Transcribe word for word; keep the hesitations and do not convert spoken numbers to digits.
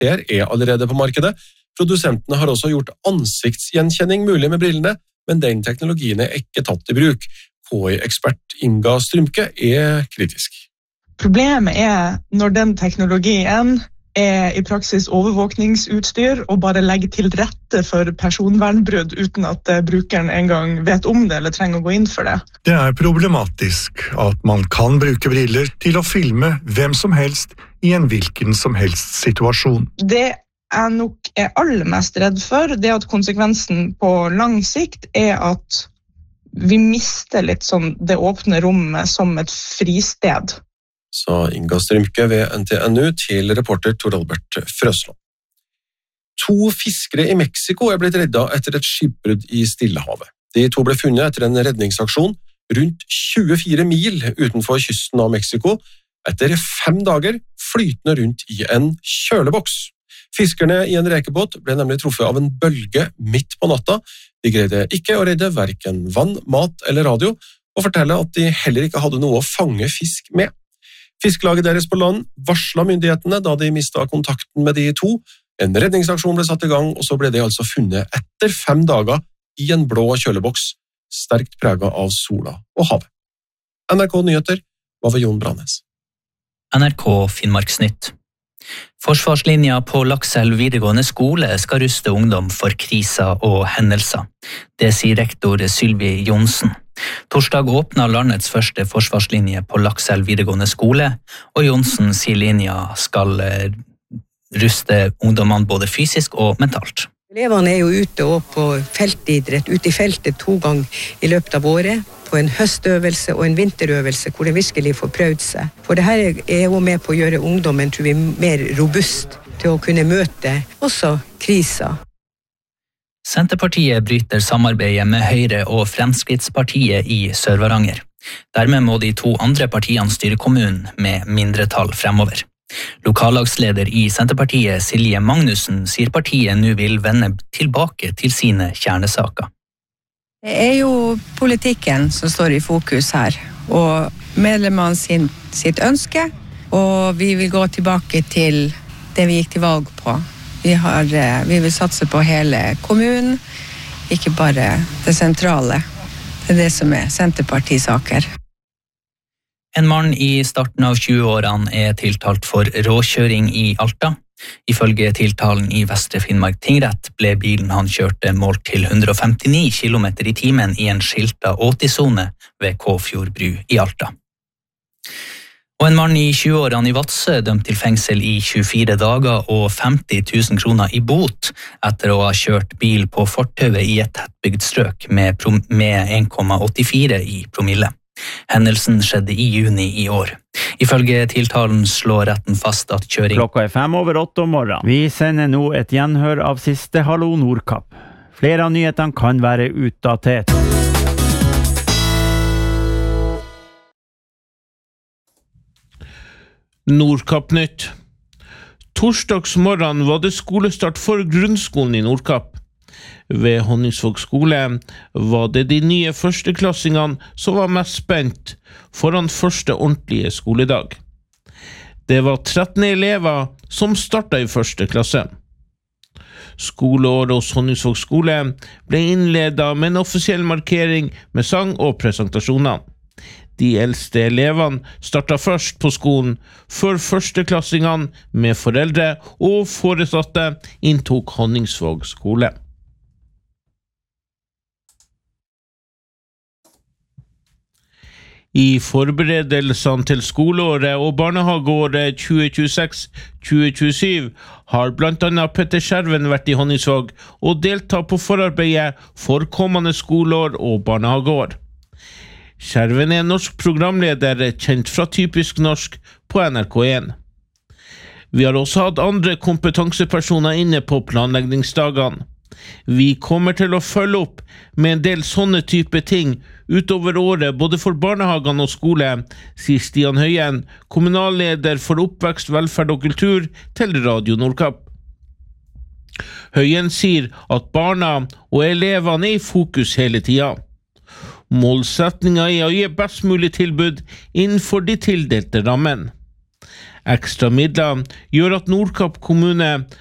Per er allerede på markedet. Produsentene har også gjort ansiktsgjenkjenning mulig med brillene, men den teknologien er ikke tatt i bruk. K I-ekspert Inga Strymke er kritisk. Problemet er når den teknologien er i praksis overvåkningsutstyr og bare legger til rette for personvernbrudd uten at brukeren engang vet om det eller trenger å gå inn for det. Det er problematisk at man kan bruke briller til å filme hvem som helst i en hvilken som helst situasjon. Det jeg nok er aller mest redd for, det er at konsekvensen på lang sikt er at vi mister litt sånn det åpne rommet som et fristed. Sa Inga Strymke ved N T N U til reporter Tor Albert Frøsland. To fiskere i Mexico er blitt redda etter et skipbrudd i Stillehavet. De to ble funnet etter en redningsaksjon rundt tjuefire mil utenfor kysten av Mexico, etter fem dager flytende rundt i en kjøleboks. Fiskerne i en rekebåt ble nemlig truffet av en bølge midt på natta. De greide ikke å redde hverken vann, mat eller radio, og forteller at de heller ikke hadde noe å fange fisk med. Fiskelaget deres på land varslet myndighetene da de mistet kontakten med de to. En redningsaksjon ble satt i gang, og så ble de altså funnet etter fem dager i en blå kjøleboks, sterkt preget av sola og havet. N R K Nyheter var ved Jon Brannes. N R K Finnmarksnytt. Forsvarslinja på Lakselv videregående skole skal ruste ungdom for kriser og hendelser. Det sier rektor Sylvi Jonsen. Torsdag åpnet landets første forsvarslinje på Lakselv videregående skole, og Jonsen sier linja skal ruste ungdommene både fysisk og mentalt. Elevene er jo ute og på feltidrett, ute i feltet to ganger i løpet av året, på en høstøvelse og en vinterøvelse hvor de virkelig får prøvd seg. For det her er jo med på å gjøre ungdommen, tror vi, mer robust til å kunne møte også kriser. Senterpartiet bryter samarbeidet med Høyre og Fremskrittspartiet i Sør-Varanger. Dermed må de to andre partiene styre kommunen med mindretall fremover. Lokallagsleder i Senterpartiet, Silje Magnussen, sier partiet nå vil vende tilbake til sine kjernesaker. Det er jo politikken som står i fokus her, og medlemmene sin, sitt ønske, og vi vil gå tilbake til det vi gikk til valg på. Vi, har, vi vil satse på hele kommunen, ikke bare det sentrale. Det er det som er Senterpartisaker. En mann i starten av tjueårene er tiltalt for råkjøring i Alta. Ifølge tiltalen i Vestre Finnmark tingrett ble bilen han kjørte målt til hundre og femtini kilometer i timen i en skilta åtti-sone ved Kåfjord bru i Alta. Og en mann i tjueårene i Vadsø dømt til fengsel i tjuefire dager og femti tusen kroner i bot etter å ha kjørt bil på fortauet i et tettbygd strøk med, prom- med en komma åttifire i promille. Hendelsen skjedde i juni i år. Ifølge tiltalen slår retten fast at kjøring... Klokka er fem over åtte om morgenen. Vi sender nå et gjenhør av siste Hallo Nordkapp. Flere av nyhetene kan være utdatert. Nordkapp-nytt. Torsdagsmorgen var det skolestart for grunnskolen i Nordkapp. Ved Honningsvåg skole var det de nye førsteklassingene som var mest spent foran første ordentlige skoledag. Det var tretten elever som startet i første klasse. Skoleåret hos Honningsvåg skole ble innledet med en offisiell markering med sang og presentasjoner. De eldste elevene startet først på skolen, før førsteklassingene med foreldre og foresatte inntok Honningsvåg skole. I forberedelsene til skoleåret og barnehageåret tjue tjueseks tjue tjuesju har blant annet Petter Skjerven vært i Honningsvåg og deltatt på forarbeidet for kommende skoleår og barnehageår. Skjerven er norsk programleder kjent fra Typisk norsk på N R K en. Vi har også hatt andre kompetansepersoner inne på planleggingsdagene. Vi kommer til å følge opp med en del sånne type ting utover året både for barnehagene og skole, sier Stian Høyen, kommunalleder for oppvekst, velferd og kultur til Radio Nordkapp. Høyen sier at barna og elevene er i fokus hele tida. Målsetningen er å gi best mulig tilbud innenfor de tildelte rammen. Ekstra midler gjør at Nordkapp kommune